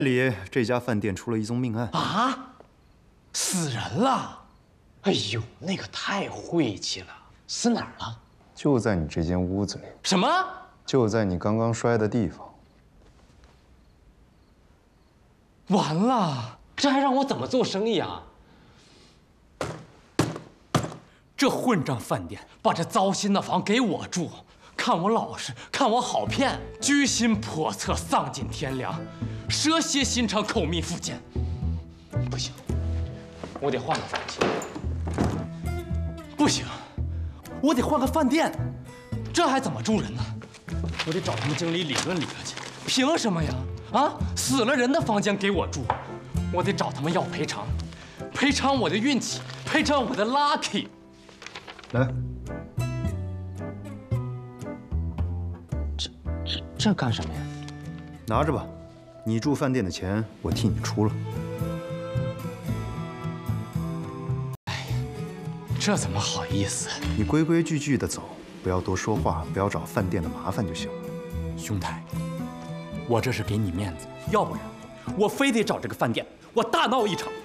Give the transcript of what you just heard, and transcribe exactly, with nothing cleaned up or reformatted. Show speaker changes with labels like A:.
A: 里这家饭店出了一宗命案
B: 啊，死人了！哎呦，那个太晦气了，死哪儿了？
C: 就在你这间屋子里。
B: 什么？
C: 就在你刚刚摔的地方。
B: 完了，这还让我怎么做生意啊？这混账饭店把这糟心的房给我住，看我老实，看我好骗，居心叵测，丧尽天良。 蛇蝎心肠，口蜜腹剑，不行，我得换个房间。不行，我得换个饭店，这还怎么住人呢？我得找他们经理理论理论去。凭什么呀？啊，死了人的房间给我住，我得找他们要赔偿，赔偿我的运气，赔偿我的 lucky。
A: 来，
B: 这这这干什么呀？
A: 拿着吧。 你住饭店的钱我替你出了。
B: 哎呀，这怎么好意思？
A: 你规规矩矩的走，不要多说话，不要找饭店的麻烦就行了。
B: 兄台，我这是给你面子，要不然我非得找这个饭店，我大闹一场。